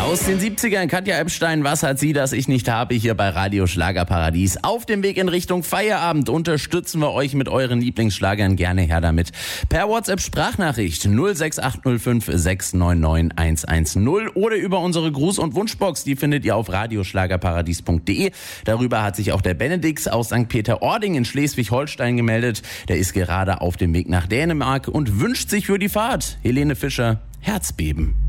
Aus den 70ern, Katja Epstein, was hat sie, das ich nicht habe, hier bei Radio Schlagerparadies. Auf dem Weg in Richtung Feierabend unterstützen wir euch mit euren Lieblingsschlagern, gerne her damit. Per WhatsApp-Sprachnachricht 06805 699 110 oder über unsere Gruß- und Wunschbox, die findet ihr auf radioschlagerparadies.de. Darüber hat sich auch der Benedix aus St. Peter-Ording in Schleswig-Holstein gemeldet. Der ist gerade auf dem Weg nach Dänemark und wünscht sich für die Fahrt, Helene Fischer, Herzbeben.